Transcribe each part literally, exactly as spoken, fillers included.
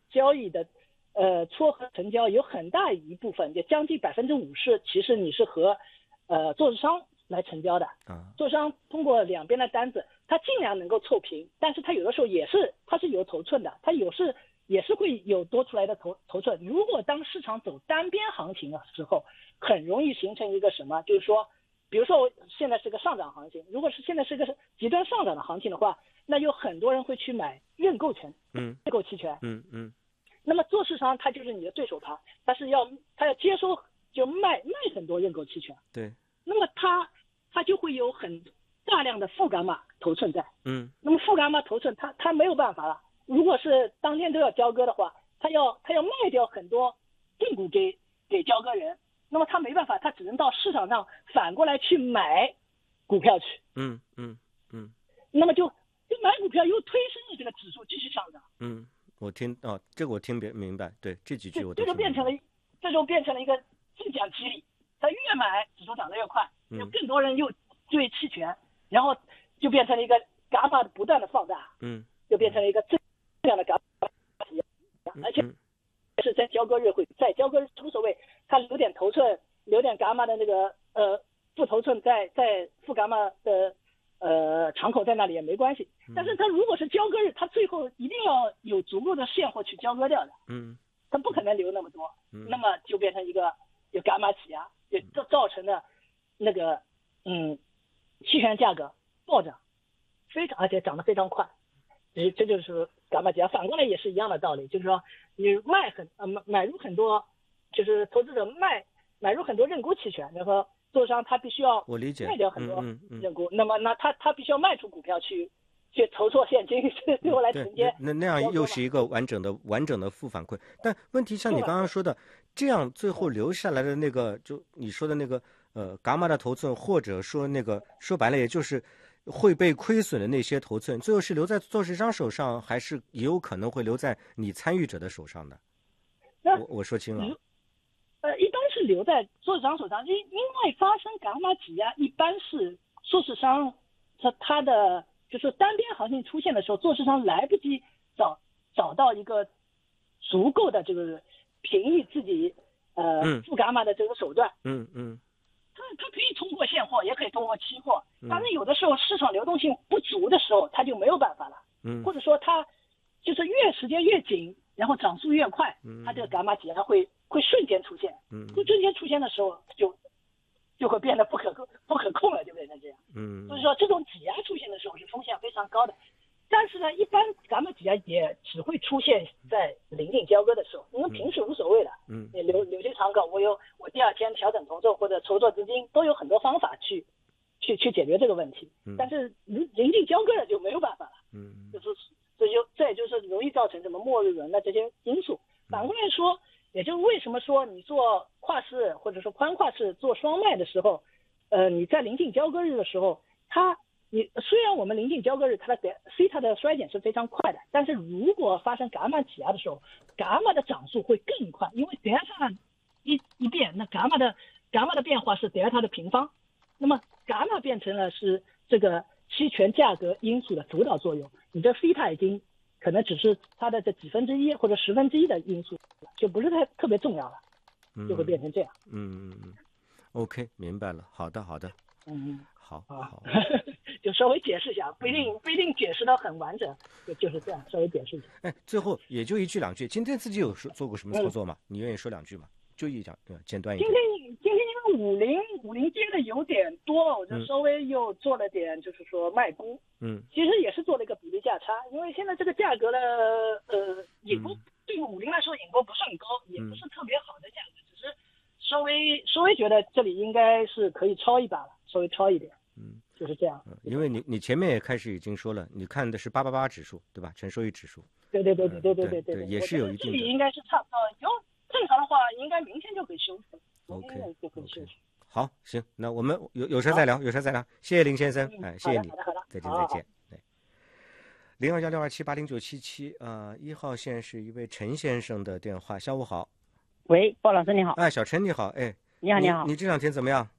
交易的呃撮合成交有很大一部分，就将近百分之五十，其实你是和呃做市商来成交的。 啊， 做市商通过两边的单子，他尽量能够凑平，但是他有的时候也是他是有头寸的，他有是也是会有多出来的头头寸。如果当市场走单边行情的时候，很容易形成一个什么，就是说，比如说我现在是个上涨行情，如果是现在是个极端上涨的行情的话，那有很多人会去买认购权， 嗯， 认购期权， 嗯嗯， 那么做市商他就是你的对手盘，他是要他要接收就卖卖很多认购期权， 对， 那么他他就会有很大量的负伽马头寸在， 嗯， 那么负伽马头寸他他没有办法了，如果是当天都要交割的话，他要他要卖掉很多定股给给交割人，那么他没办法，他只能到市场上反过来去买股票去， 嗯嗯嗯， 那么就就买股票又推升了这个指数继续上涨， 嗯，我听哦，这个我听别明白，对，这几句我都这就变成了这就变成了一个正向激励，他越买指数涨得越快，有更多人又追期权，然后就变成了一个伽马不断的放大， 嗯， 就变成了一个正向的伽马，而且是在交割日会在交割日无所谓，它留点头寸，留点伽马的那个呃负头寸在在负伽马的呃敞口在那里也没关系，但是它如果是交割日，它最后一定要有足够的现货去交割掉的， 嗯， 它不可能留那么多，那么就变成一个有伽马挤压，就造造成了那个嗯期权价格暴涨，非常而且涨得非常快，这这就是伽马挤压。反过来也是一样的道理，就是说你卖很呃买买入很多，就是投资者卖买入很多认沽期权，然后做商他必须要我理解卖掉很多嗯嗯嗯认沽，那么那他他必须要卖出股票去去筹措现金，最后来承接。 那那样又是一个完整的完整的负反馈。但问题像你刚刚说的，这样最后留下来的那个，就你说的那个呃伽马的头寸，或者说那个说白了，也就是会被亏损的那些头寸，最后是留在做市商手上，还是也有可能会留在你参与者的手上的？我我说清了。 呃，一般是留在做市商手上，因因为发生伽马挤压，一般是做市商他他的就是单边行情出现的时候，做市商来不及找找到一个足够的这个平抑自己呃负伽马的这个手段。 嗯嗯。 他他可以通过现货，也可以通过期货，但是有的时候市场流动性不足的时候，他就没有办法了。 嗯。 或者说他就是越时间越紧，然后涨速越快，他这个伽马挤压会会瞬间出现。 嗯。 会瞬间出现的时候，就就会变得不可不可控了，就变成这样。 嗯。 所以说这种挤压出现的时候是风险非常高的。但是呢，一般伽马挤压也只会出现在临近交割的时候，因为平时无所谓的。 嗯， 你留留些敞口，我有我第二天调整筹措或者筹措资金，都有很多方法去去去解决这个问题。 嗯， 但是临临近交割了就没有办法了。 嗯， 就是这就这也就是容易造成什么末日轮的这些因素。反过来说，也就是为什么说你做跨市或者说宽跨市做双卖的时候，呃，你在临近交割日的时候，它你虽然我们临近交割日它的西塔的衰减是非常快的，但是如果发生伽马挤压的时候，伽马的涨速会更快，因为德尔塔一一变，那伽马的伽马的变化是德尔塔的平方，那么伽马变成了是这个期权价格因素的主导作用，你的西塔已经可能只是它的这几分之一或者十分之一的因素，就不是太特别重要了，就会变成这样。 嗯嗯嗯 ，OK， 明白了。好的好的。 嗯。 好，好， 就稍微解释一下，不一定不一定解释得很完整，就就是这样，稍微解释一下。 哎，最后也就一句两句，今天自己有说做过什么操作吗？嗯、你愿意说两句吗？就一讲，对，简短一点。 今天今天因为五零五零跌的有点多，我就稍微又做了点，就是说卖估。 嗯。 其实也是做了一个比例价差，因为现在这个价格的呃引波、嗯、对于五零来说引波不是很高，也不是特别好的价格，只是稍微稍微觉得这里应该是可以抄一把了，稍微抄一点。嗯，就是这样。 嗯、因为你你前面也开始已经说了，你看的是八八八指数，对吧？纯收益指数。 对对对对对对对对, 对, 对，也是有一定的。 这里应该是差不多，有正常的话，应该明天就可以修复。 OK， 就可以修复。 Okay. 好，行，那我们有有事再聊，有事再聊。谢谢林先生， 嗯、 哎，谢谢你， 好的好的， 再见再见。对，零二幺六二七八零九七七啊，一号线是一位陈先生的电话，下午好。 喂，鲍老师你好。 哎，小陈你好，哎。 你好你好。 你这两天怎么样？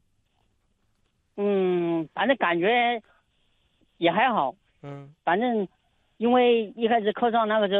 嗯，反正感觉也还好。 嗯。 反正因为一开始课上那个时候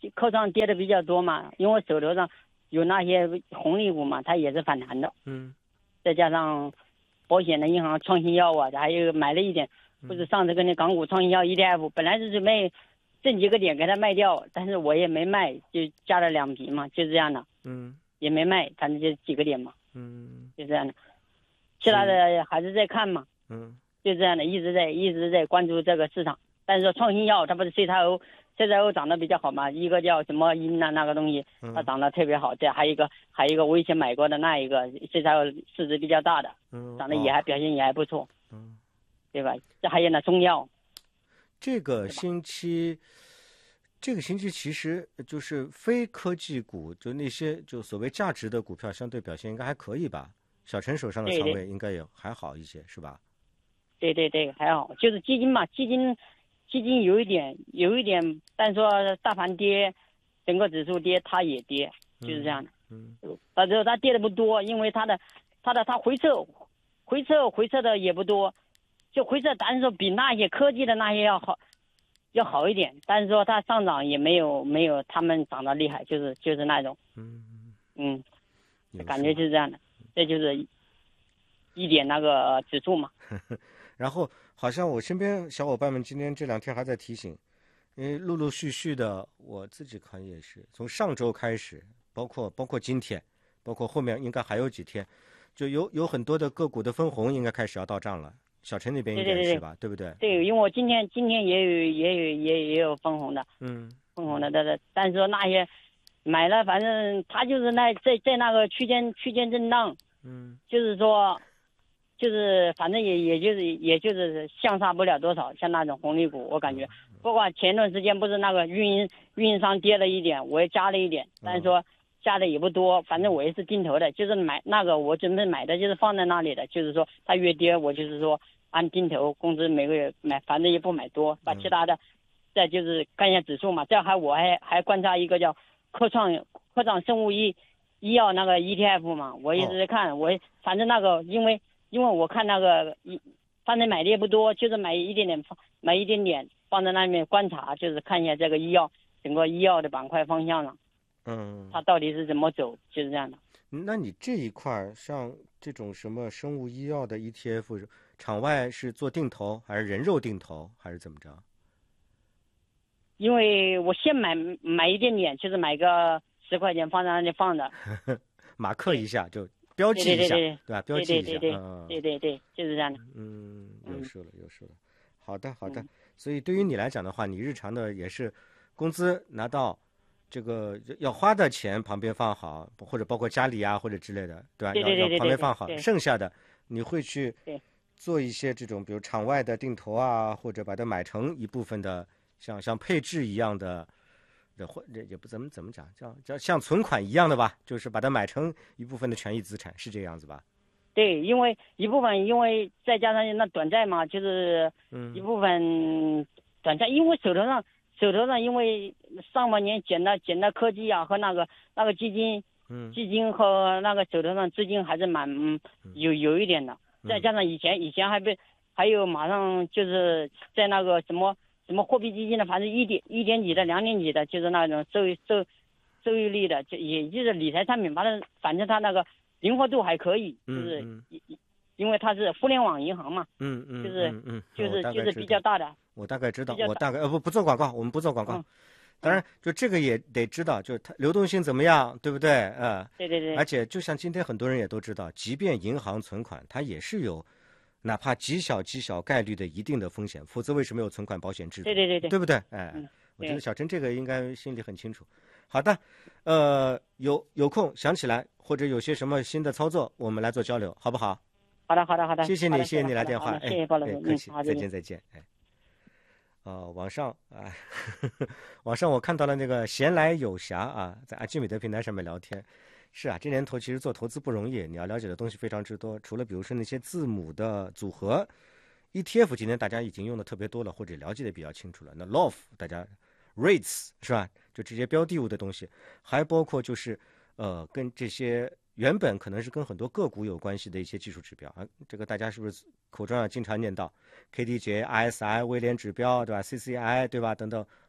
科创跌的比较多嘛，因为手头上有那些红利股嘛，它也是反弹的。 嗯， 再加上保险的银行创新药啊，还有买了一点，不是上次跟那港股创新药 E T F， 本来是准备挣几个点给它卖掉，但是我也没卖，就加了两笔嘛，就这样的。 嗯， 也没卖，反正就几个点嘛。 嗯， 就这样的。其他的还是在看嘛。 嗯， 就这样的，一直在一直在关注这个市场。但是说创新药它不是 C X O。C X O 涨得比较好嘛，一个叫什么英啊那个东西，它涨得特别好。这还有一个还有一个我以前买过的那一个 C X O 市值比较大的，涨得也还表现也还不错， 嗯， 对吧？这还有那中药。 这个星期，这个星期其实就是非科技股，就那些就所谓价值的股票，相对表现应该还可以吧？小陈手上的仓位应该也还好一些，是吧？ 对对对，还好，就是基金嘛，基金。基金有一点，有一点，但说大盘跌，整个指数跌，它也跌，就是这样的。嗯，但是它跌的不多，因为它的，它的它回撤，回撤回撤的也不多，就回撤，但是说比那些科技的那些要好，要好一点。但是说它上涨也没有没有他们涨得厉害，就是就是那种。嗯嗯，感觉就是这样的，这就是一点那个指数嘛。 然后好像我身边小伙伴们今天这两天还在提醒，因为陆陆续续的，我自己看也是从上周开始，包括包括今天，包括后面应该还有几天，就有有很多的个股的分红应该开始要到账了。小陈那边应该是吧？ 对, 对, 对, 对, 对不对？ 对，因为我今天今天也有也有也也有分红的，嗯，分红的，但是但是说那些买了，反正他就是那在在那个区间区间震荡，嗯，就是说。就是反正也也就是也就是相差不了多少，像那种红利股，我感觉，不过前段时间不是那个运营运营商跌了一点，我也加了一点，但是说加的也不多，反正我也是定投的，就是买那个我准备买的就是放在那里的，就是说它越跌我就是说按定投，工资每个月买，反正也不买多，把其他的再就是看一下指数嘛，这还我还还观察一个叫科创科创生物医医药那个 E T F 嘛，我一直在看，我反正那个因为。因为我看那个一，反正买的也不多，就是买一点点，买一点点放在那里面观察，就是看一下这个医药整个医药的板块方向了，嗯，它到底是怎么走，就是这样的。 那你这一块像这种什么生物医药的 E T F， 场外是做定投还是人肉定投还是怎么着？ 因为我先买买一点点，就是买个十块钱放在那里放着， 马克一下就。标记一下， 对, 对, 对, 对吧？标记一下， 对对对、嗯、对对对，就是这样的。 嗯，有数了，有数了。好的，好的。嗯、所以对于你来讲的话，你日常的也是工资拿到，这个要花的钱旁边放好，或者包括家里啊或者之类的，对吧？ 对对对对， 要要旁边放好，剩下的你会去做一些这种，比如场外的定投啊，或者把它买成一部分的，像像配置一样的。或也不怎么怎么讲，叫叫像存款一样的吧，就是把它买成一部分的权益资产，是这样子吧？ 对，因为一部分，因为再加上那短债嘛，就是一部分短债，嗯、因为手头上手头上因为上半年捡到捡到科技啊和那个那个基金，嗯，基金和那个手头上资金还是蛮嗯有有一点的，再加上以前以前还被还有马上就是在那个什么。什么货币基金的，反正一点一点几的、两点几的，就是那种收益收收益率的，就也就是理财产品，反正反正它那个灵活度还可以，就是嗯嗯、因为它是互联网银行嘛， 嗯嗯， 就是嗯嗯就是就是比较大的。 我大概知道，我大概呃不不做广告，我们不做广告。嗯、当然，就这个也得知道，就是它流动性怎么样，对不对？呃， 对对对。 而且就像今天很多人也都知道，即便银行存款，它也是有。哪怕极小极小概率的一定的风险，否则为什么有存款保险制度？ 对对对对， 对不对？哎，嗯、我觉得小陈这个应该心里很清楚。好的，呃，有有空想起来或者有些什么新的操作，我们来做交流，好不好？ 好的，好的，好的。 谢谢你，谢谢你来电话， 谢谢包老师， 客气， 嗯、 再见，再见，哎。呃，网上啊，哎、网上我看到了那个闲来有暇啊，在阿基米德平台上面聊天。是啊，这年头其实做投资不容易，你要了解的东西非常之多。除了比如说那些字母的组合 ，E T F 今天大家已经用的特别多了，或者了解的比较清楚了。那 L O F 大家 rates 是吧？就这些标的物的东西，还包括就是呃跟这些原本可能是跟很多个股有关系的一些技术指标啊，这个大家是不是口中要经常念到 K D J、R S I、威廉指标对吧 ？C C I 对吧？等等，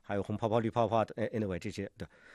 还有红泡泡、绿泡泡的，哎，anyway 这些，对。